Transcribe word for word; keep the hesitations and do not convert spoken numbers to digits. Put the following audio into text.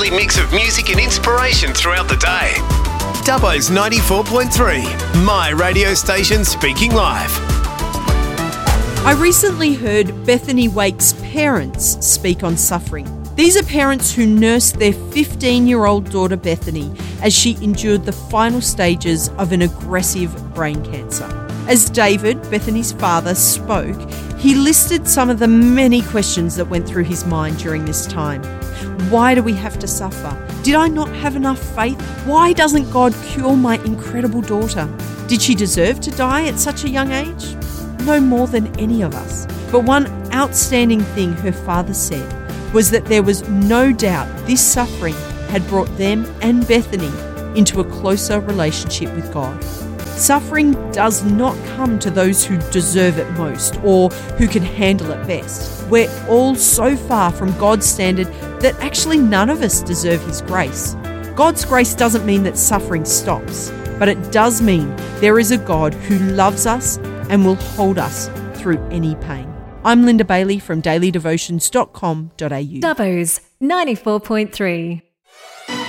daily mix of music and inspiration throughout the day. Dubbo's ninety-four point three, my radio station speaking live. I recently heard Bethany Wake's parents speak on suffering. These are parents who nursed their fifteen-year-old daughter Bethany as she endured the final stages of an aggressive brain cancer. As David, Bethany's father, spoke, he listed some of the many questions that went through his mind during this time. Why do we have to suffer? Did I not have enough faith? Why doesn't God cure my incredible daughter? Did she deserve to die at such a young age? No more than any of us. But one outstanding thing her father said was that there was no doubt this suffering had brought them and Bethany into a closer relationship with God. Suffering does not come to those who deserve it most or who can handle it best. We're all so far from God's standard that actually none of us deserve His grace. God's grace doesn't mean that suffering stops, but it does mean there is a God who loves us and will hold us through any pain. I'm Linda Bailey from daily devotions dot com dot a u. Dubbo's ninety-four point three.